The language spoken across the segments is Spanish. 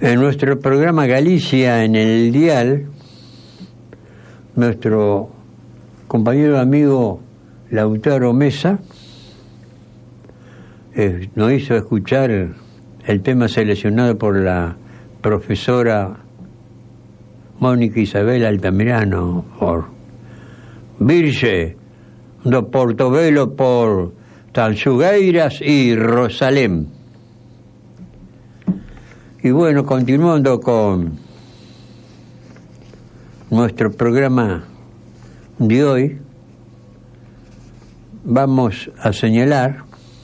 En nuestro programa Galicia en el Dial, nuestro compañero amigo Lautaro Mesa nos hizo escuchar el tema seleccionado por la profesora Mónica Isabel Altamirano por Virge do Portobelo por Tanxugueiras y Rosalén. Y bueno, continuando con nuestro programa de hoy, vamos a señalar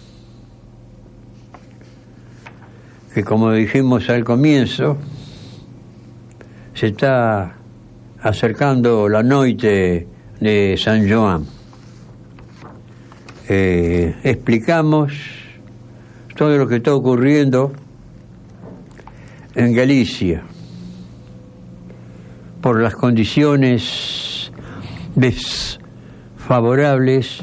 que, como dijimos al comienzo, se está acercando la noche de San Joan. Explicamos todo lo que está ocurriendo en Galicia por las condiciones desfavorables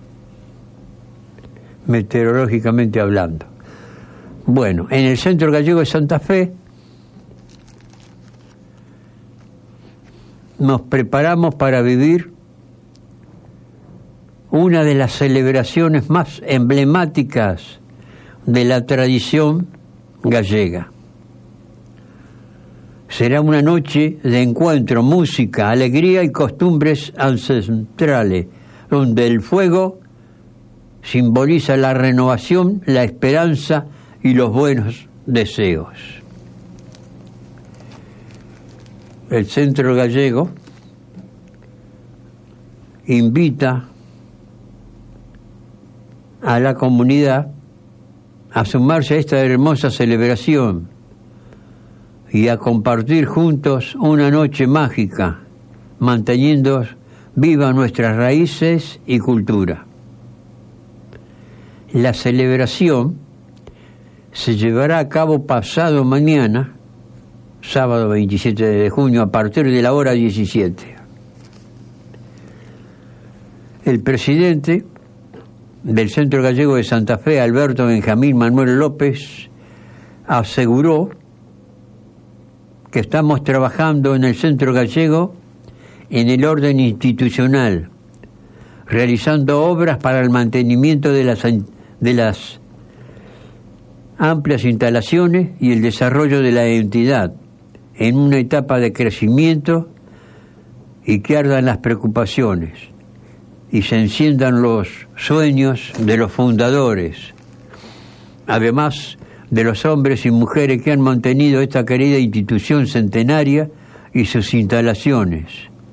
meteorológicamente hablando. Bueno, en el Centro Gallego de Santa Fe nos preparamos para vivir una de las celebraciones más emblemáticas de la tradición gallega. Será una noche de encuentro, música, alegría y costumbres ancestrales, donde el fuego simboliza la renovación, la esperanza y los buenos deseos. El Centro Gallego invita a la comunidad a sumarse a esta hermosa celebración y a compartir juntos una noche mágica, manteniendo vivas nuestras raíces y cultura. La celebración se llevará a cabo pasado mañana, sábado 27 de junio, a partir de la hora 17. El presidente del Centro Gallego de Santa Fe, Alberto Benjamín Manuel López, aseguró que estamos trabajando en el Centro Gallego en el orden institucional, realizando obras para el mantenimiento de las amplias instalaciones y el desarrollo de la entidad en una etapa de crecimiento, y que ardan las preocupaciones y se enciendan los sueños de los fundadores, además de los hombres y mujeres que han mantenido esta querida institución centenaria y sus instalaciones.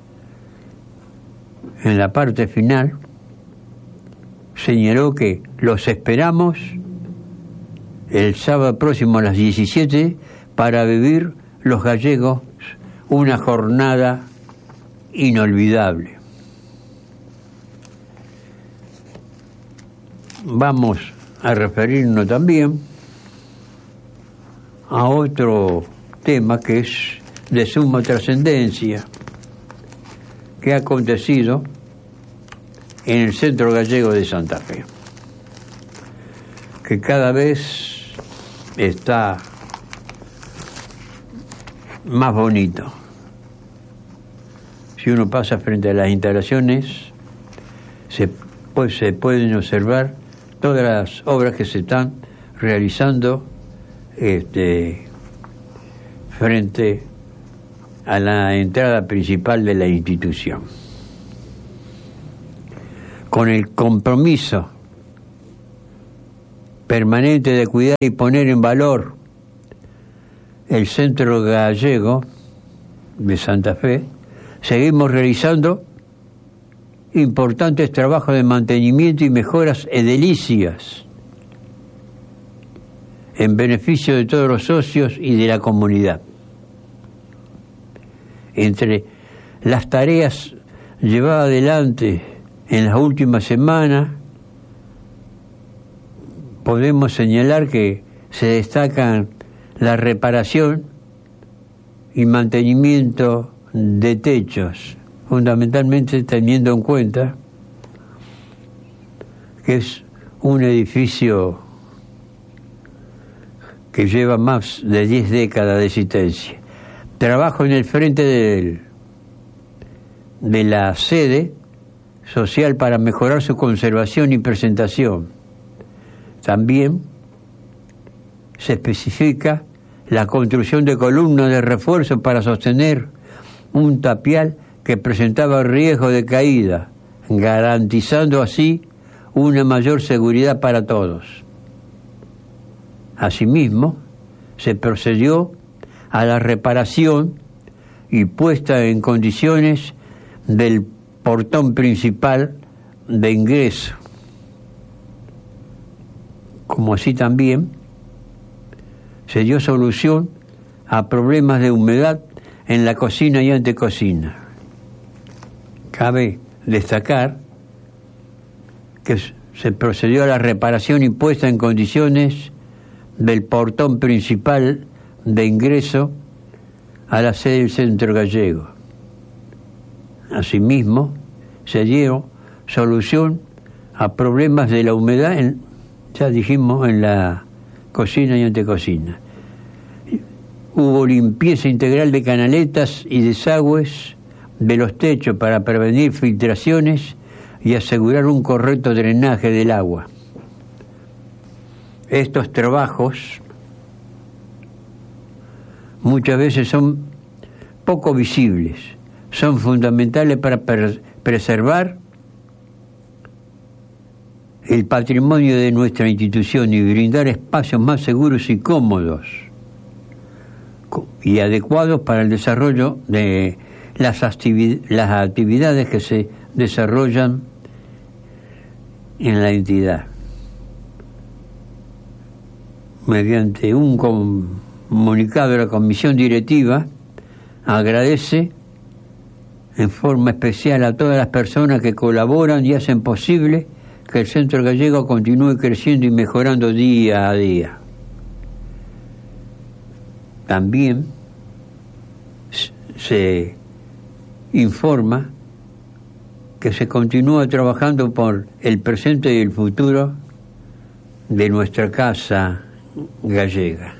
En la parte final señaló que los esperamos el sábado próximo a las 17 para vivir los gallegos una jornada inolvidable. Vamos a referirnos también a otro tema que es de suma trascendencia, que ha acontecido en el Centro Gallego de Santa Fe, que cada vez está más bonito. Si uno pasa frente a las instalaciones, se pueden observar todas las obras que se están realizando frente a la entrada principal de la institución. Con el compromiso permanente de cuidar y poner en valor el Centro Gallego de Santa Fe, seguimos realizando importantes trabajos de mantenimiento y mejoras edilicias en beneficio de todos los socios y de la comunidad. Entre las tareas llevadas adelante en las últimas semanas, podemos señalar que se destacan la reparación y mantenimiento de techos, fundamentalmente teniendo en cuenta que es un edificio que lleva más de 10 décadas de existencia. Trabajo en el frente de la sede social para mejorar su conservación y presentación. También se especifica la construcción de columnas de refuerzo para sostener un tapial que presentaba riesgo de caída, garantizando así una mayor seguridad para todos. Asimismo, se procedió a la reparación y puesta en condiciones del portón principal de ingreso, como así también se dio solución a problemas de humedad en la cocina y antecocina. Cabe destacar que se procedió a la reparación y puesta en condiciones del portón principal de ingreso a la sede del Centro Gallego. Asimismo, se dio solución a problemas de la humedad, ya dijimos, en la cocina y antecocina. Hubo limpieza integral de canaletas y desagües de los techos para prevenir filtraciones y asegurar un correcto drenaje del agua. Estos trabajos muchas veces son poco visibles, son fundamentales para preservar el patrimonio de nuestra institución y brindar espacios más seguros y cómodos y adecuados para el desarrollo de las actividades que se desarrollan en la entidad. Mediante un comunicado de la Comisión Directiva, agradece en forma especial a todas las personas que colaboran y hacen posible que el Centro Gallego continúe creciendo y mejorando día a día. También se informa que se continúa trabajando por el presente y el futuro de nuestra casa gallega.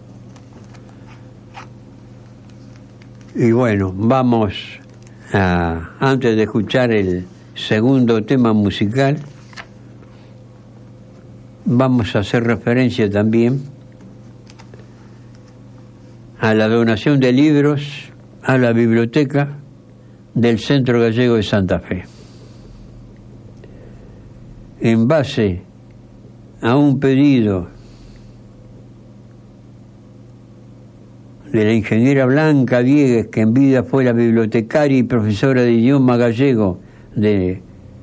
Y bueno, vamos antes de escuchar el segundo tema musical, vamos a hacer referencia también a la donación de libros a la biblioteca del Centro Gallego de Santa Fe. En base a un pedido de la ingeniera Blanca Diegues, que en vida fue la bibliotecaria y profesora de idioma gallego del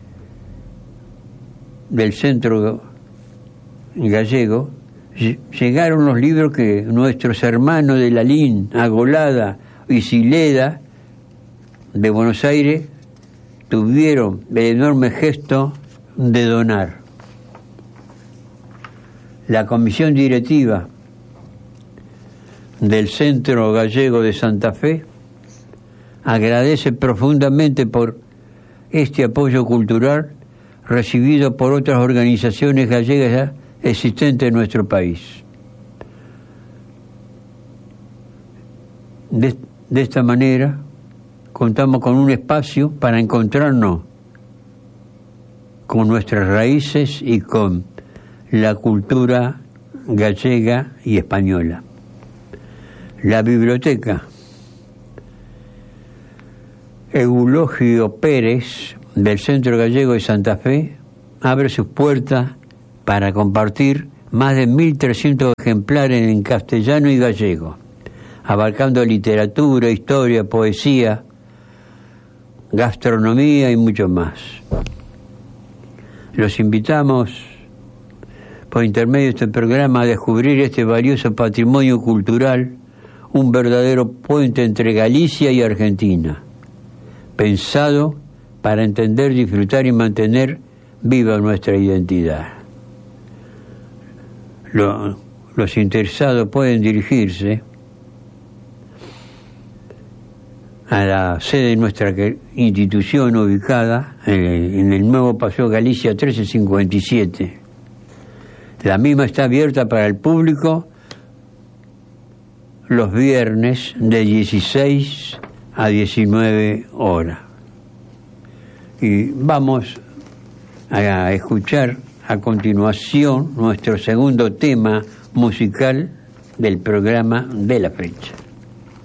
Centro Gallego, llegaron los libros que nuestros hermanos de Lalín, Agolada y Sileda de Buenos Aires tuvieron el enorme gesto de donar. La comisión directiva del Centro Gallego de Santa Fe agradece profundamente por este apoyo cultural recibido por otras organizaciones gallegas existentes en nuestro país. De esta manera contamos con un espacio para encontrarnos con nuestras raíces y con la cultura gallega y española. La biblioteca Eulogio Pérez del Centro Gallego de Santa Fe abre sus puertas para compartir más de 1.300 ejemplares en castellano y gallego, abarcando literatura, historia, poesía, gastronomía y mucho más. Los invitamos por intermedio de este programa a descubrir este valioso patrimonio cultural, un verdadero puente entre Galicia y Argentina, pensado para entender, disfrutar y mantener viva nuestra identidad. Los interesados pueden dirigirse a la sede de nuestra institución ubicada en el nuevo Paseo Galicia 1357. La misma está abierta para el público los viernes de 16 a 19 horas. Y vamos a escuchar a continuación nuestro segundo tema musical del programa de la fecha.